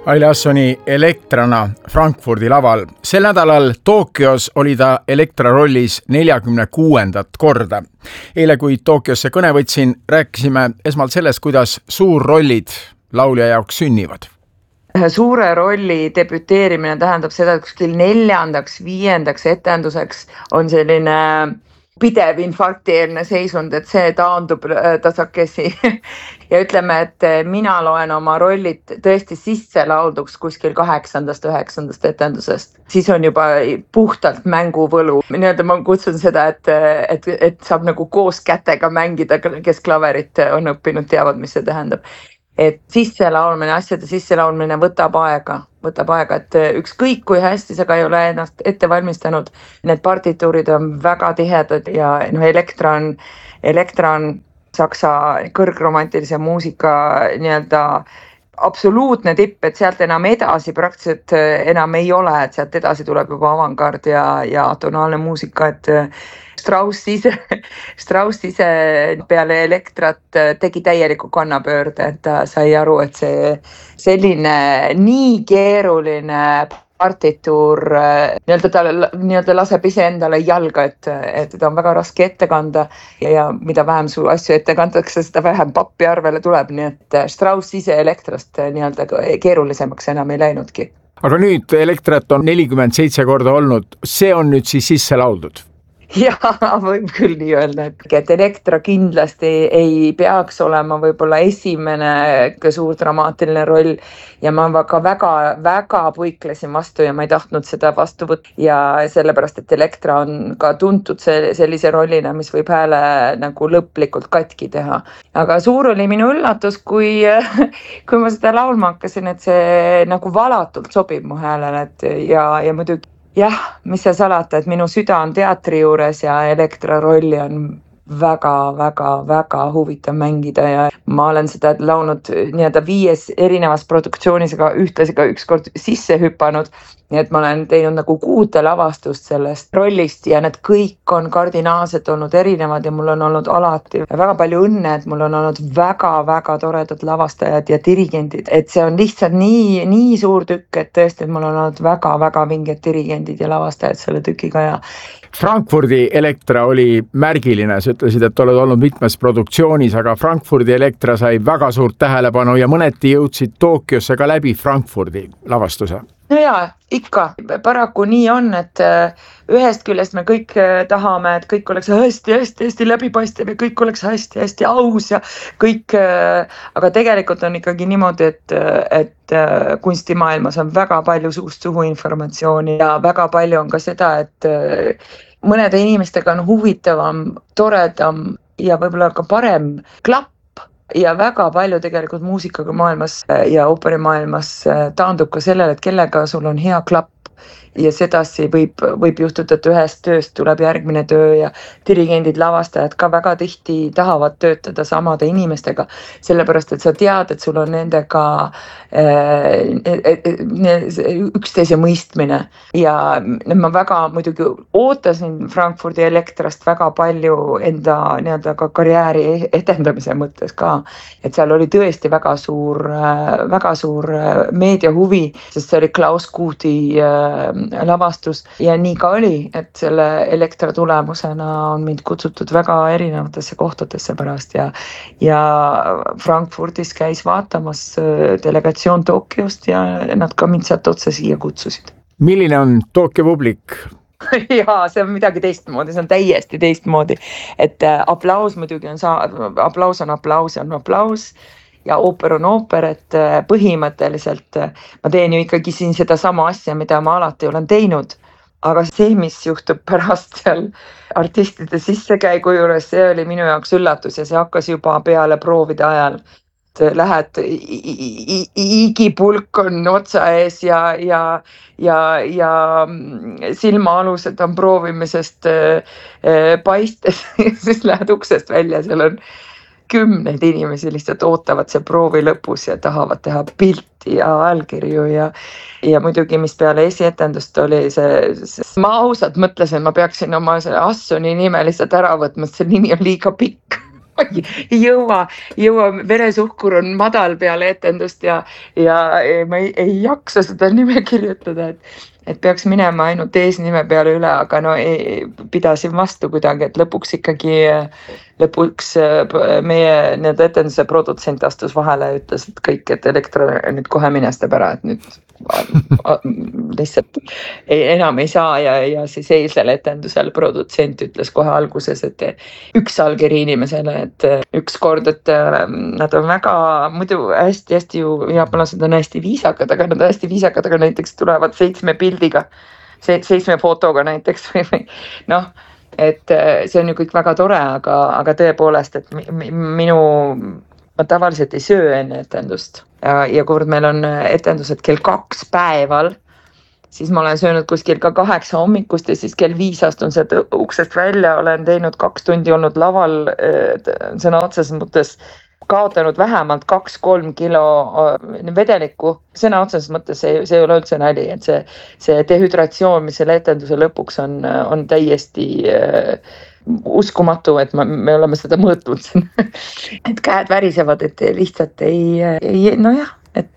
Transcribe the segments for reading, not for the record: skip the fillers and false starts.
Aile Assoni Elektrana Frankfurdi laval. Sel nädalal Tokyos oli ta Elektra rollis 46. korda. Eile, kui Tokyosse kõne võtsin, rääkisime esmalt sellest, kuidas suurrollid laulja jaoks sünnivad. Suure rolli debüteerimine tähendab seda, et kuskil 4., 5. etenduseks on selline pidev infarktieelne seisund, et see taandub tasakesi. Ja ütleme, et mina loen oma rollid tõesti sisse laulduks kuskil 8., 9. etendusest. Siis on juba puhtalt mänguvõlu. Ma kutsun seda, et saab nagu koos kätega mängida, kes klaverit on õppinud, teavad, mis see tähendab. Et asjade sisselaulmine võtab aega, et ükskõik kui hästi sa ka ei ole ennast ette valmistanud. Need partituurid on väga tihedad ja Elektra on saksa kõrgromantilise muusika nii-öelda absoluutne tipp, et sealt enam edasi praktiliselt enam ei ole, et sealt edasi tuleb juba avangard ja atonaalne muusika, et Strauss ise peale Elektrat tegi täieliku kannapöörde, et ta sai aru, et see selline nii keeruline partituur nii-öelda laseb ise endale jalga, et ta on väga raske ette kanda ja mida vähem su asju ette kantakse, seda vähem pappi arvele tuleb, nii et Strauss ise Elektrast nii-öelda keerulisemaks enam ei läinudki. Aga nüüd Elektrat on 47 korda olnud, see on nüüd siis sisse lauldud? Jaa, võib küll nii öelda, et Elektra kindlasti ei peaks olema võib-olla esimene suur dramaatiline roll ja ma väga puiklesin vastu ja ma ei tahtnud seda vastu võtta ja sellepärast, et Elektra on ka tuntud sellise rollina, mis võib hääle nagu lõplikult katki teha. Aga suur oli minu üllatus, kui ma seda laulma hakkasin, et see nagu valatult sobib mu häälele ja muidugi jah, mis see salata, et minu süda on teatri juures ja Elektra rolli on väga huvitav mängida ja ma olen seda laulnud nii-öelda 5 erinevas produktsioonis, aga ühtlasi ka ükskord sisse hüpanud. Nii et ma olen teinud nagu 6 lavastust sellest rollist ja need kõik on kardinaalselt olnud erinevad ja mul on olnud alati väga palju õnne, et mul on olnud väga toredad lavastajad ja dirigendid. Et see on lihtsalt nii suur tükk, et tõesti, et mul on olnud väga vinged dirigendid ja lavastajad selle tükiga ja Frankfurdi Elektra oli märgiline, sa ütlesid, et oled olnud mitmes produktsioonis, aga Frankfurdi Elektra sai väga suurt tähelepanu ja mõneti jõudsid Tokyosse ka läbi Frankfurdi lavastuse. No jaa, ikka. Paraku nii on, et ühest küljest me kõik tahame, et kõik oleks hästi läbipaistev ja kõik oleks hästi aus ja kõik, aga tegelikult on ikkagi niimoodi, et kunstimaailmas on väga palju suust suhu informatsiooni ja väga palju on ka seda, et mõnede inimestega on huvitavam, toredam ja võib-olla ka parem klapp. Ja väga palju tegelikult muusikaga maailmas ja ooperimaailmas taandub ka sellele, et kellega sul on hea klapp ja sedasi võib juhtuda, et ühest tööst tuleb järgmine töö ja dirigendid, lavastajad ka väga tihti tahavad töötada samade inimestega, sellepärast, et sa tead, et sul on nendega üksteise mõistmine ja ma väga muidugi ootasin Frankfurdi Elektrast väga palju enda nii-öelda ka karjääri edendamise mõttes ka, et seal oli tõesti väga suur meediahuvi, sest see oli Klaus Guthi lavastus ja nii ka oli, et selle Elektra tulemusena on mind kutsutud väga erinevatesse kohtadesse pärast ja Frankfurdis käis vaatamas delegatsioon Tokyost ja nad ka mind sealt otse siia kutsusid. Milline on Tokyo publik? Jaa, see on midagi teistmoodi, see on täiesti teistmoodi, et aplaus muidugi on aplaus ja ooper on ooper, et põhimõtteliselt ma teen ju ikkagi siin seda sama asja, mida ma alati olen teinud, aga see, mis juhtub pärast seal artistide sissekäigu juures, see oli minu jaoks üllatus ja see hakkas juba peale proovide ajal. Lähed, igipulk on otsa ees ja silmaalused on proovimisest paistes ja siis lähed uksest välja, seal on 10 inimesi lihtsalt ootavad see proovi lõpus ja tahavad teha pilti ja allkirju ja muidugi, mis peale esietendust oli ma ausalt mõtlesin, ma peaksin oma Assoni nime lihtsalt ära võtma, see nimi on liiga pikk. ei jõua, veresuhkur on madal peale etendust ja ma ei jaksa seda nime kirjutada, et peaks minema ainult eesnime peale üle, aga no pidasin vastu kuidagi, et lõpuks meie need etenduse produtsent astus vahele ja ütles, et kõik, et Elektra nüüd kohe minestab ära, et nüüd lihtsalt enam ei saa ja siis eilsel etendusel produtsent ütles kohe alguses, et üks allkiri inimesele, et ükskord, et nad on väga muidu hästi ju, jaapanlased on hästi viisakad, aga nad hästi viisakad, aga näiteks tulevad 7 pildiga, 7 fotoga näiteks või noh, et see on ju kõik väga tore, aga tõepoolest, et ma tavaliselt ei söö enne etendust ja kuivõrd meil on etendused kell 2 päeval, siis ma olen söönud kuskil ka 8 hommikust ja siis kell 5 astun sealt uksest välja, olen teinud 2 tundi olnud laval, sõna otseses mõttes kaotanud vähemalt 2-3 kilo vedelikku, sõna otseses mõttes see ei ole üldse nali, et see dehüdratsioon, mis selle etenduse lõpuks on täiesti uskumatu, et me oleme seda mõõtnud et käed värisevad, et lihtsalt nojah,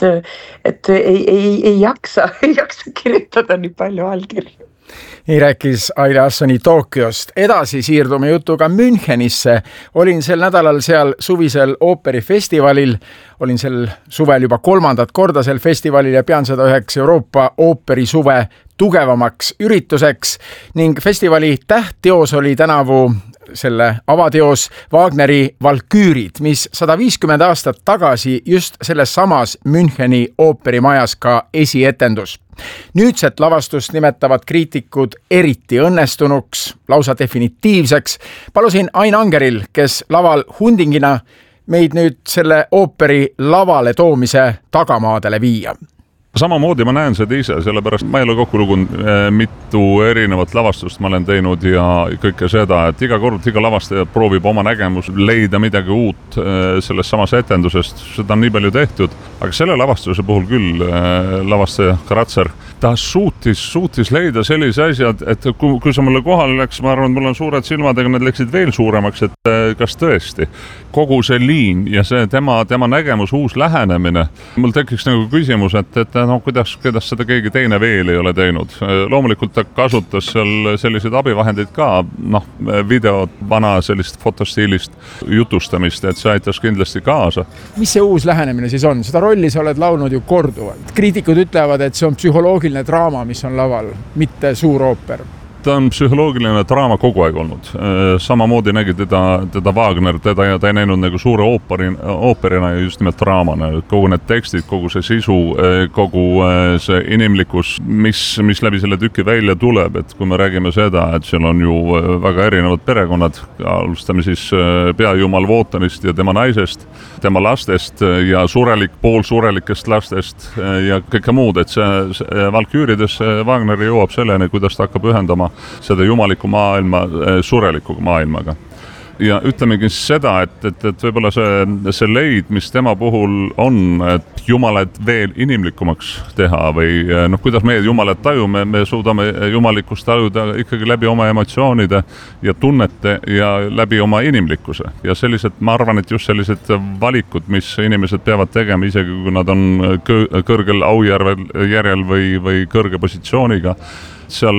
et ei jaksa kirjutada nii palju allkirju. Nii rääkis Aile Assoni Tokyost. Edasi siirdume jutuga Münchenisse. Olin sel nädalal seal suvisel ooperifestivalil. Olin sel suvel juba 3. korda sel festivalil ja pean seda üheks Euroopa ooperisuve tugevamaks ürituseks ning festivali tähtteos oli tänavu selle avateos Wagneri Valküürid, mis 150 aastat tagasi just selles samas Müncheni ooperimajas ka esietendus. Nüüdset lavastust nimetavad kriitikud eriti õnnestunuks, lausa definitiivseks. Palusin Ain Angeril, kes laval Hundingina, meid nüüd selle ooperi lavale toomise tagamaadele viia. Samamoodi ma näen seda ise, sellepärast ma ei ole kokku lugunud mitu erinevat lavastust ma olen teinud ja kõike seda, et iga kord, iga lavastaja proovib oma nägemus leida midagi uut selles samas etendusest, seda on nii palju tehtud, aga selle lavastuse puhul küll lavastaja Kratzer, ta suutis leida sellise asja, et kui sa mulle kohale läks, ma arvan, et mul on suured silmad, aga need läksid veel suuremaks, et kas tõesti kogu see liin ja see tema nägemus, uus lähenemine, mul tekiks nagu küsimus, et no kuidas seda keegi teine veel ei ole teinud. Loomulikult ta kasutas seal selliseid abivahendeid ka, videot, vana sellist fotostiilist jutustamist, et see aitas kindlasti kaasa. Mis see uus lähenemine siis on? Seda rolli sa oled laulnud ju korduvalt. Kriitikud ütlevad, et see on psühholoogiline draama, mis on laval, mitte suur ooper. Ta on psühholoogiline draama kogu aeg olnud. Samamoodi nägi teda Wagner, ta ei näinud nagu suure ooperina ja just nimelt draamana. Kogu need tekstid, kogu see sisu, kogu see inimlikkus, mis läbi selle tüki välja tuleb, et kui me räägime seda, et seal on ju väga erinevad perekonnad, alustame siis peajumal Wotanist ja tema naisest, tema lastest ja poolsurelikest lastest ja kõike muud, et see Valküürides Wagner jõuab selleni, kuidas ta hakkab ühendama seda jumaliku maailma sureliku maailmaga. Ja ütlemegi seda, et võib-olla see leid, mis tema puhul on, et jumalat veel inimlikumaks teha või kuidas meie jumalat tajume, me suudame jumalikkust tajuda ikkagi läbi oma emotsioonide ja tunnete ja läbi oma inimlikkuse. Ja sellised, ma arvan, et just sellised valikud, mis inimesed peavad tegema, isegi kui nad on kõrgel aujärjel või kõrge positsiooniga, seal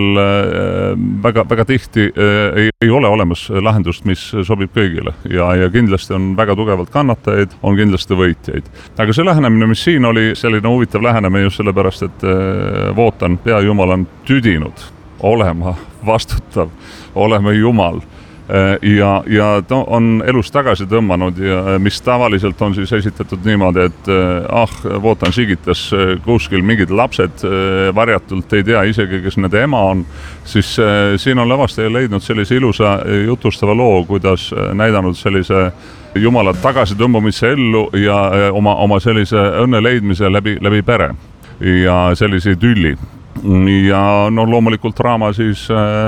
väga tihti ei ole olemas lahendust, mis sobib kõigile ja kindlasti on väga tugevalt kannatajaid, on kindlasti võitjaid. Aga see lähenemine, mis siin oli, selline huvitav lähenemine just sellepärast, et Wotan, peajumal on tüdinud olema vastutav, olema jumal. Ja ta on elus tagasi tõmmanud ja mis tavaliselt on siis esitatud niimoodi, et Wotan sigitas kuskil mingid lapsed varjatult, ei tea isegi, kes nende ema on, siis siin on lavastaja leidnud sellise ilusa jutustava loo, kuidas näidanud sellise jumala tagasi tõmbumise ellu ja oma sellise õnne leidmise läbi pere ja sellise tülli. Ja loomulikult draama siis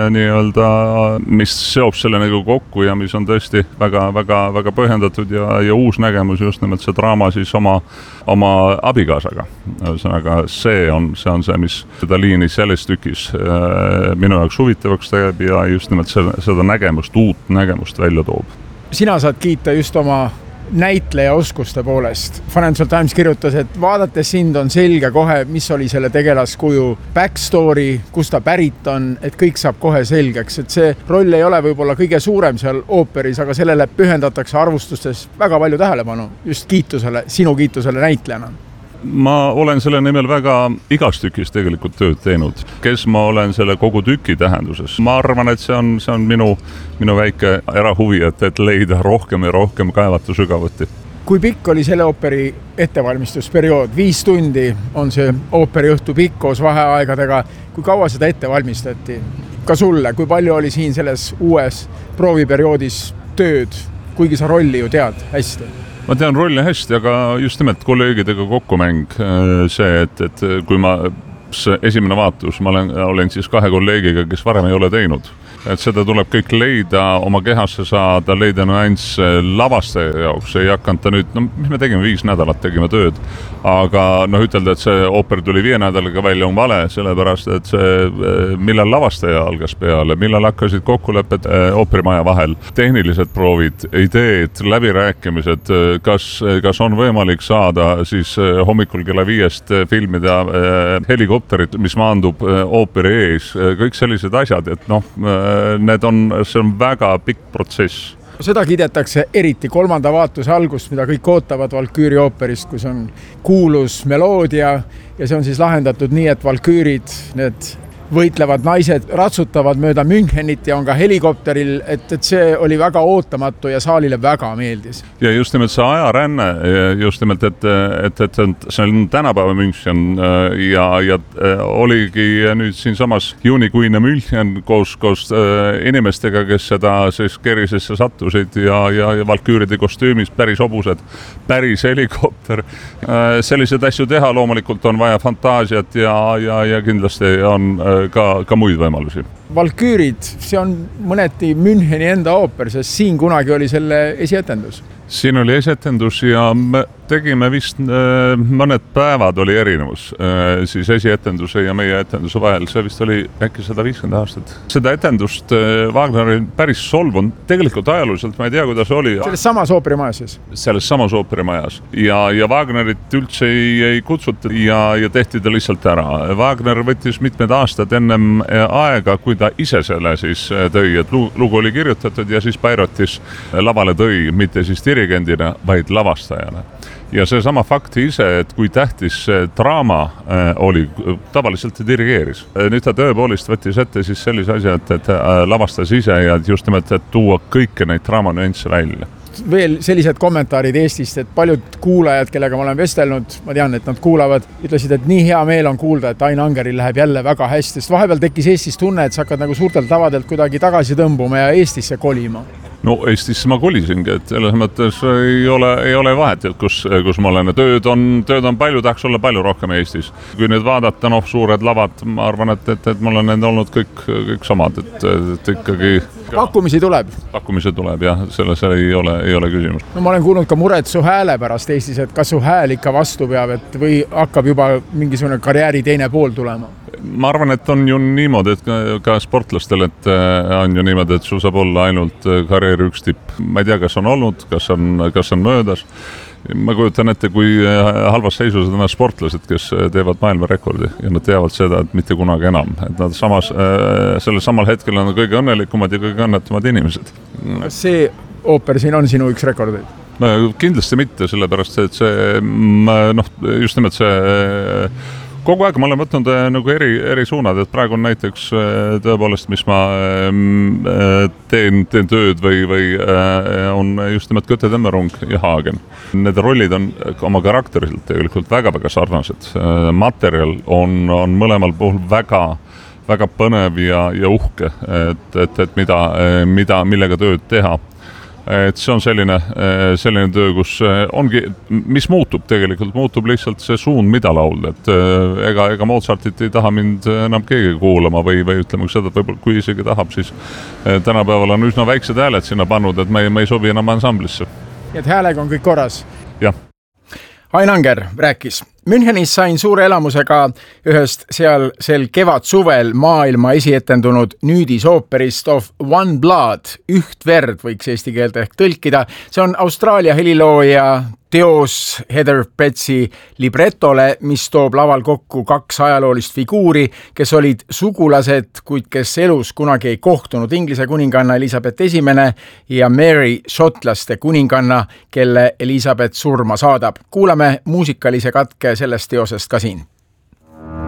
mis seob selle nagu kokku ja mis on tõesti väga põhjendatud ja uus nägemus just nimelt see draama siis oma abikaasaga. Ühesõnaga, see on see, mis seda liini selles tükis minu jaoks huvitavaks teeb ja just nimelt seda nägemust, uut nägemust välja toob. sina saad kiita just oma näitleja oskuste poolest. Financial Times kirjutas, et vaadates sind on selge kohe, mis oli selle tegelaskuju backstory, kus ta pärit on, et kõik saab kohe selgeks, et see roll ei ole võib-olla kõige suurem seal ooperis, aga sellele pühendatakse arvustustes väga palju tähelepanu just kiitusele, sinu kiitusele näitlejana. Ma olen selle nimel väga igas tükis tegelikult tööd teinud. Kes ma olen selle kogu tüki tähenduses? Ma arvan, et see on minu väike erahuvi, et leida rohkem ja rohkem kaevata sügavuti. Kui pikk oli selle ooperi ettevalmistusperiood? 5 tundi on see ooperiõhtu pikk koos vaheaegadega. Kui kaua seda ette valmistati? Ka sulle, kui palju oli siin selles uues prooviperioodis tööd, kuigi sa rolli ju tead hästi? Ma tean rolli hästi, aga just nimelt kolleegidega kokkumäng see, et kui esimene vaatus, ma olen siis 2 kolleegiga, kes varem ei ole teinud. Et seda tuleb kõik leida, oma kehasse saada, leida nüanss lavastaja jaoks. Ei hakanud ta nüüd, mis me tegime 5 nädalat, tegime tööd. Aga ütelda, et see ooper tuli 5 nädalaga välja on vale, sellepärast, et see, millal lavastaja algas peale, millal hakkasid kokkulepped ooperimaja vahel, tehnilised proovid, ideed, läbirääkimised, kas on võimalik saada siis hommikul kella 5 filmida helikopterit, mis maandub ooperi ees, kõik sellised asjad, et see on väga pikk protsess. Seda kiidetakse eriti 3. vaatuse algust, mida kõik ootavad Valküüri ooperist, kus on kuulus meloodia ja see on siis lahendatud nii, et Valküürid, need võitlevad naised ratsutavad mööda Münchenit ja on ka helikopteril, et see oli väga ootamatu ja saalile väga meeldis. Ja just nimelt see ajaränne, just nimelt, et see on tänapäeva München ja oligi nüüd siin samas juunikuine München koos inimestega, kes seda siis kerisesse sattusid ja Valküüride kostüümis päris hobused, päris helikopter. Selliseid asju teha loomulikult on vaja fantaasiat ja kindlasti on ka muid võimalusi. Valküürid, see on mõneti Müncheni enda ooper, sest siin kunagi oli selle esietendus. Siin oli esietendus ja me tegime vist mõned päevad oli erinevus siis esietenduse ja meie etenduse vahel. See vist oli äkki 150 aastat. Seda etendust Wagner oli päris solvunud. Tegelikult ajalooliselt ma ei tea, kuidas oli. Selles samas ooperimajas siis? Selles samas ooperimajas. Ja Wagnerit üldse ei kutsutud ja tehti ta lihtsalt ära. Wagner võttis mitmed aastad ennem aega, kui ta ise selle siis tõi, et lugu oli kirjutatud ja siis Beirotis lavale tõi, mitte siis dirigendina, vaid lavastajana. Ja see sama fakti ise, et kui tähtis draama oli, tavaliselt dirigeeris. Nüüd ta tõepoolest võttis ette siis sellise asja, et lavastas ise ja just nimelt, et tuua kõike neid draamanüansse välja. Veel sellised kommentaarid Eestist, et paljud kuulajad, kellega ma olen vestelnud, ma tean, et nad kuulavad, ütlesid, et nii hea meel on kuulda, et Ain Angeril läheb jälle väga hästi. Sest vahepeal tekkis Eestis tunne, et sa hakkad nagu suurtelt tavadelt kuidagi tagasi tõmbuma ja Eestisse kolima. No Eestisse ma kolisingi, et selles mõttes ei ole vahet, et kus ma olen. Tööd on palju, tahaks olla palju rohkem Eestis. Kui nüüd vaadata suured lavad, ma arvan, et mul on need olnud kõik samad, et ikkagi... Pakkumisi tuleb? Pakkumisi tuleb, jah, selles ei ole küsimus. No ma olen kuulnud ka muret su hääle pärast Eestis, et kas su hääl ikka vastu peab, et või hakkab juba mingisugune karjääri teine pool tulema? Ma arvan, et on ju niimoodi, et ka sportlastel, et on ju niimoodi, et sul saab olla ainult karjääri üks tipp. Ma ei tea, kas on olnud, kas on möödas. Ma kujutan ette, kui halvas seisus on sportlased, kes teevad maailmarekordi ja nad teavad seda, et mitte kunagi enam. Et nad sellel samal hetkel on kõige õnnelikumad ja kõige õnnetumad inimesed. Kas see ooper siin on sinu üks rekordeid? Kindlasti mitte, sellepärast, et see, just nimelt see... Kogu aeg ma olen võtnud nagu eri suunad, et praegu on näiteks tõepoolest, mis ma teen tööd või on just nimelt Götterdämmerung ja Hagen. Need rollid on oma karakteriselt tegelikult väga sarnased. Materjal on mõlemal puhul väga põnev ja uhke, et millega tööd teha. Et see on selline töö, kus ongi, mis muutub lihtsalt see suund, mida laulda, et ega Mozartit ei taha mind enam keegi kuulama või ütleme seda, et võib-olla kui isegi tahab, siis tänapäeval on üsna väiksed hääled sinna pannud, et me ei sobi enam ansamblisse. Et häälega on kõik korras? Jah. Ain Anger rääkis. Münchenis sain suure elamusega ühest sel kevad-suvel maailma esietendunud nüüdisooperist Of One Blood, üht verd võiks eesti keelde ehk tõlkida. See on Austraalia helilooja teos Heather Pretzi libretole, mis toob laval kokku kaks ajaloolist figuuri, kes olid sugulased, kuid kes elus kunagi ei kohtunud. Inglise kuninganna Elizabeth I ja Mary šotlaste kuninganna, kelle Elizabeth surma saadab. Kuulame muusikalise katke sellest teosest ka siin.